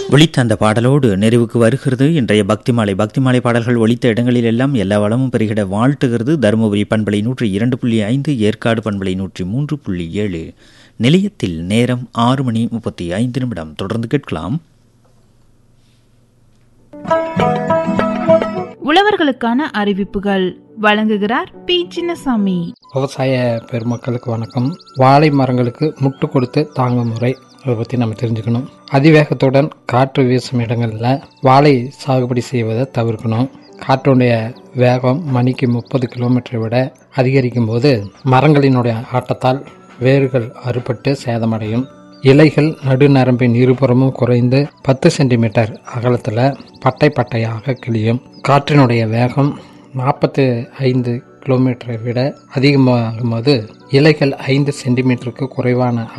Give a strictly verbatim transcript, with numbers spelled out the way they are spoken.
ஒலித்த அந்த பாடலோடு நிறைவுக்கு வருகிறது இன்றைய பக்திமாலை. பக்திமாலை பாடல்கள் ஒலித்த இடங்களில் எல்லாம் எல்லா வளமும் பெருகிட வாழ்த்துகிறது தருமபுரி பண்பலை நூற்றி இரண்டு புள்ளி ஐந்து, ஏற்காடு பண்பலை நூற்றி மூன்று புள்ளி ஏழு. நிலையத்தில் நேரம் ஆறு மணி முப்பத்தி ஐந்து நிமிடம். தொடர்ந்து கேட்கலாம் உழவர்களுக்கான அறிவிப்புகள். வழங்குகிறார் பி சின்னசாமி. விவசாய பெருமக்களுக்கு வணக்கம். வாழை மரங்களுக்கு முட்டு கொடுத்து தாங்கும் முறை அதை பற்றி நம்ம தெரிஞ்சுக்கணும். அதிவேகத்துடன் காற்று வீசும் இடங்களில் வாழை சாகுபடி செய்வதை தவிர்க்கணும். காற்றுடைய வேகம் மணிக்கு முப்பது கிலோமீட்டரை விட அதிகரிக்கும் போது மரங்களினுடைய ஆட்டத்தால் வேர்கள் அறுபட்டு சேதமடையும். இலைகள் நடுநரம்பின் இருபுறமும் குறைந்து பத்து சென்டிமீட்டர் அகலத்தில் பட்டை பட்டையாக கிழியும். காற்றினுடைய வேகம் நாற்பத்தி ஐந்து கிலோமீட்டரை விட அதிகமாகும் போது இலைகள் ஐந்து சென்டிமீட்டருக்கு குறைவான